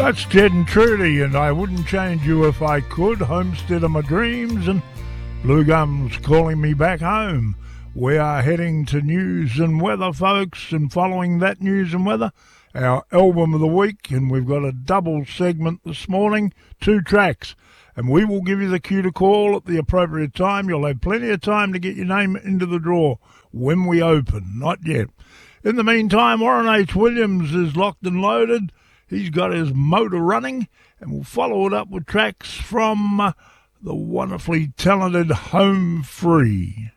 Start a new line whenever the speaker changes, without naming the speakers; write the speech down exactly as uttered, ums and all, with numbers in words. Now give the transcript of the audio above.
That's Jed and Trudy, and I wouldn't change you if I could. Homestead of my dreams, and Blue Gums calling me back home. We are heading to news and weather, folks, and following that news and weather, our album of the week, and we've got a double segment this morning, two tracks, and we will give you the cue to call at the appropriate time. You'll have plenty of time to get your name into the draw when we open, not yet. In the meantime, Warren H. Williams is locked and loaded. He's got his motor running, and we'll follow it up with tracks from uh, the wonderfully talented Home Free.